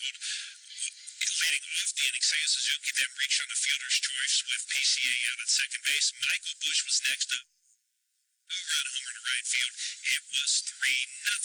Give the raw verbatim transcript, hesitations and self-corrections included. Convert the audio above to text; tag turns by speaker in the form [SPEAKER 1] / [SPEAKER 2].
[SPEAKER 1] struggled. Leading off the inning, Seiya Suzuki then reached on the fielder's choice with P C A out at second base. Michael Busch was next to a run homer to right field. It was three nothing.